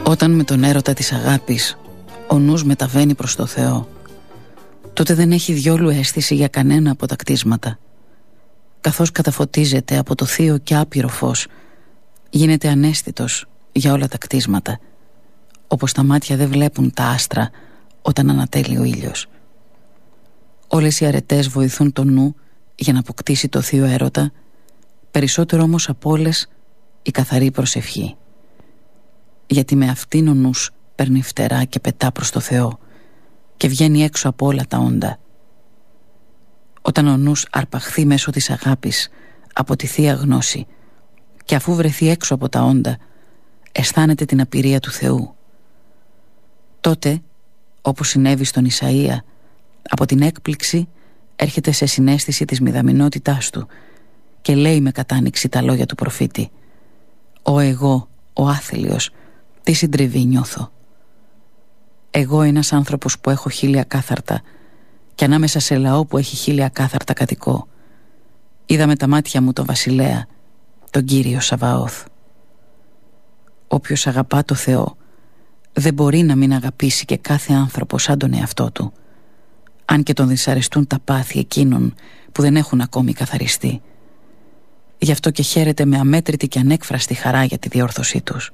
Όταν με τον έρωτα της αγάπης ο νους μεταβαίνει προς το Θεό, τότε δεν έχει διόλου αίσθηση για κανένα από τα κτίσματα. Καθώς καταφωτίζεται από το θείο και άπειρο φως, γίνεται αναίσθητος για όλα τα κτίσματα, όπως τα μάτια δεν βλέπουν τα άστρα όταν ανατέλει ο ήλιος. Όλες οι αρετές βοηθούν το νου για να αποκτήσει το θείο έρωτα, περισσότερο όμως από όλες η καθαρή προσευχή. Γιατί με αυτήν ο νους παίρνει φτερά και πετά προς το Θεό και βγαίνει έξω από όλα τα όντα. Όταν ο νους αρπαχθεί μέσω της αγάπης από τη Θεία Γνώση και αφού βρεθεί έξω από τα όντα, αισθάνεται την απειρία του Θεού. Τότε, όπως συνέβη στον Ισαΐα, από την έκπληξη έρχεται σε συναίσθηση της μηδαμινότητάς του και λέει με κατάνοιξη τα λόγια του προφήτη: «Ω εγώ, ο άθλιος, τι συντριβή νιώθω. Εγώ ένας άνθρωπος που έχω 1000 κάθαρτα και ανάμεσα σε λαό που έχει 1000 κάθαρτα κατοικώ. Είδα με τα μάτια μου τον Βασιλέα, τον Κύριο Σαβαώθ». Όποιος αγαπά το Θεό δεν μπορεί να μην αγαπήσει και κάθε άνθρωπο σαν τον εαυτό του, αν και τον δυσαρεστούν τα πάθη εκείνων που δεν έχουν ακόμη καθαριστεί. Γι' αυτό και χαίρεται με αμέτρητη και ανέκφραστη χαρά για τη διόρθωσή τους.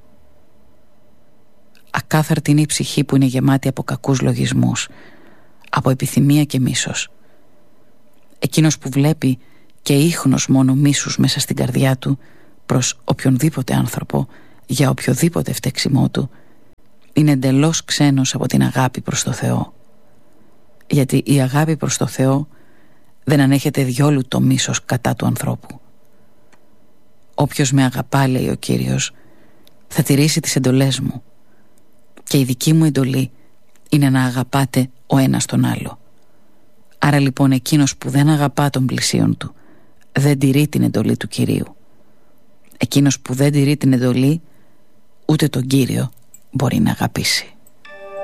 Ακάθαρτη είναι η ψυχή που είναι γεμάτη από κακούς λογισμούς, από επιθυμία και μίσος. Εκείνος που βλέπει και ίχνος μόνο μίσους μέσα στην καρδιά του προς οποιονδήποτε άνθρωπο, για οποιοδήποτε φταίξιμό του, είναι εντελώς ξένος από την αγάπη προς το Θεό. Γιατί η αγάπη προς το Θεό δεν ανέχεται διόλου το μίσος κατά του ανθρώπου. «Όποιος με αγαπά», λέει ο Κύριος, «θα τηρήσει τις εντολές μου, και η δική μου εντολή είναι να αγαπάτε ο ένας τον άλλο». Άρα λοιπόν εκείνος που δεν αγαπά τον πλησίον του δεν τηρεί την εντολή του Κυρίου. Εκείνος που δεν τηρεί την εντολή ούτε τον Κύριο μπορεί να αγαπήσει.